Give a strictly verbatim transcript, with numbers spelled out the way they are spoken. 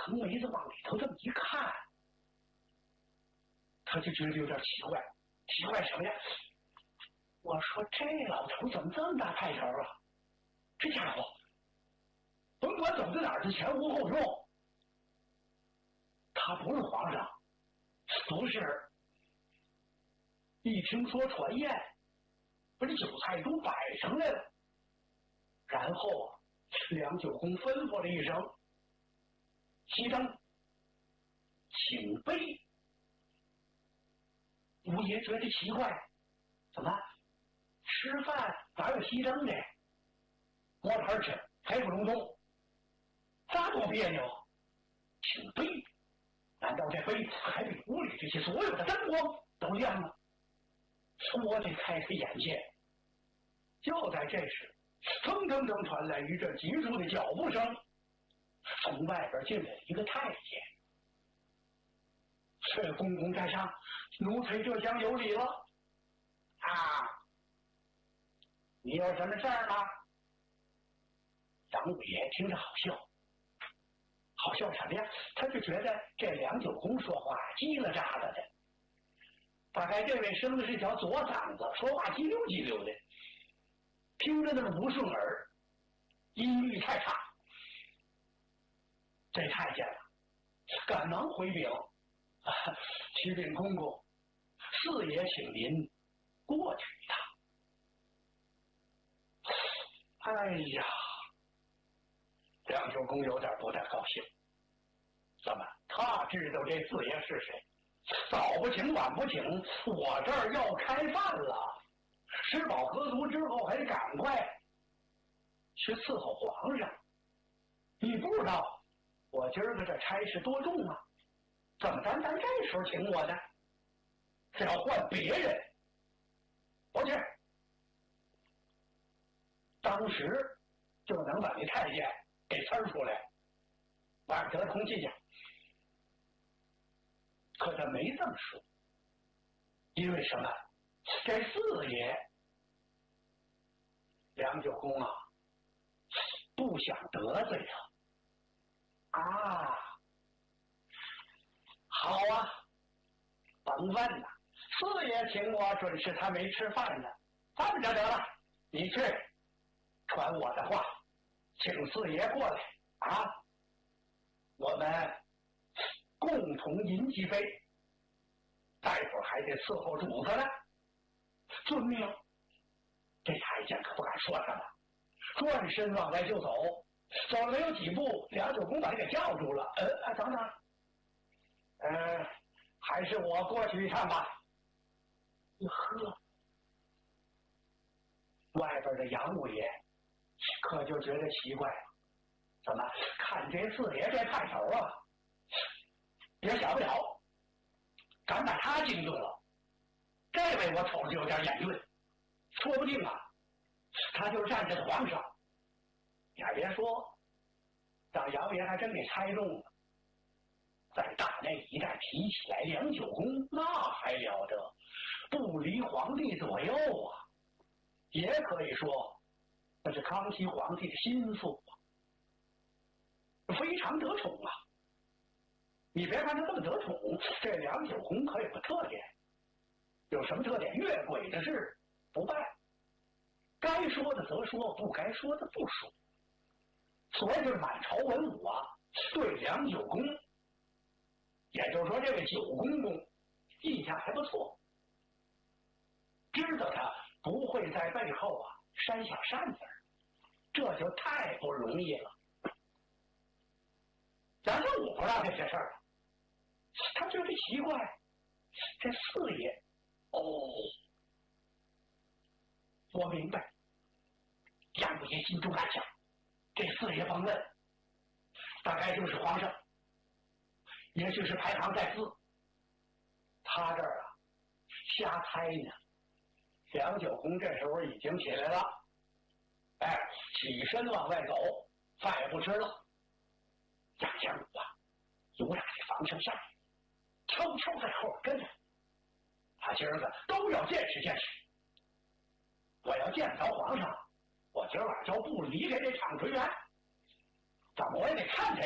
横眉子往里头这么一看，他就觉得有点奇怪。奇怪什么呀？我说这老头怎么这么大派头啊？这家伙甭管走到哪儿是前呼后拥，他不是皇上，不是。一听说传宴，把这酒菜都摆上来了，然后啊，梁九公吩咐了一声：“熄灯，请杯。”吴爷觉得奇怪，怎么吃饭哪有熄灯的？摸盘吃，还不隆咚，咋多别扭？请杯，难道这杯还比屋里这些所有的灯光都亮了？我得开开眼界。就在这时，腾腾腾传来一阵急促的脚步声，从外边进来一个太监。是公公在上，奴才这厢有礼了。啊，你有什么事儿吗？杨五爷听着好笑，好笑什么呀？他就觉得这梁九公说话叽了喳的的，大概这位生的是条左嗓子，说话叽溜叽溜的，听着那么不顺耳，音律太差。这太监了，赶忙回禀：啊，启禀公公，四爷请您过去一趟。哎呀，梁九公有点不太高兴。怎么他知道这四爷是谁？早不请晚不请，我这儿要开饭了，吃饱喝足之后还得赶快去伺候皇上。你不知道我今儿个这差事多重啊？怎么单单这时候请我呢？是要换别人？不去。当时就能把那太监给呲出来，外边得空气去。可他没这么说，因为什么？这四爷梁九公啊，不想得罪他啊。好啊，甭问了，四爷请我，准是他没吃饭呢。这么着得了，你去传我的话，请四爷过来啊，我们共同饮几杯，待会儿还得伺候主子呢。遵命。这太监可不敢说什么，转身往外就走，走了没有几步，梁九公把他给叫住了。呃，等等，呃，还是我过去一趟吧。呵，外边的杨五爷可就觉得奇怪了，怎么看这四爷这派头啊，也小不了，敢把他惊动了，这位我瞅着有点眼晕，说不定啊，他就是站着皇上。你还别说，让杨爷还真给猜中了。在大内一带提起来，梁九公那还了得，不离皇帝左右啊，也可以说那是康熙皇帝的心腹啊，非常得宠啊。你别看他这么得宠，这梁九公可有个特点。有什么特点？越轨的事不办，该说的则说，不该说的不说。所以就是满朝文武啊，对梁九公，也就是说这位九公公印象还不错，知道他不会在背后啊煽小扇子，这就太不容易了。咱这我不知道这些事儿，他觉得奇怪，这四爷，哦，我明白。杨五爷心中暗想，这四爷甭问，大概就是皇上，也许是排行在四。他这儿啊瞎猜呢。梁九公这时候已经起来了，哎，起身往外走，饭也不吃了。杨江武啊，由打这房上下来，悄悄在后边跟着。他今儿个都要见识见识。我要见着皇上，我今儿晚就不离开这场水源，怎么我也得看他